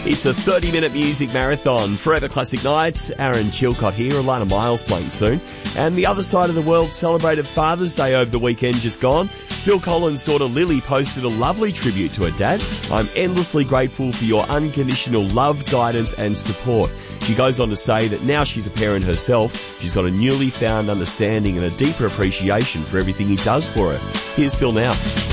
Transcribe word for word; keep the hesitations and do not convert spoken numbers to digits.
It's a thirty-minute music marathon. Forever Classic Nights. Aaron Chilcott here. Alana Miles playing soon. And the other side of the world celebrated Father's Day over the weekend just gone. Phil Collins' daughter Lily posted a lovely tribute to her dad. I'm endlessly grateful for your unconditional love, guidance and support. She goes on to say that now she's a parent herself, she's got a newly found understanding and a deeper appreciation for everything he does for her. Here's Phil now.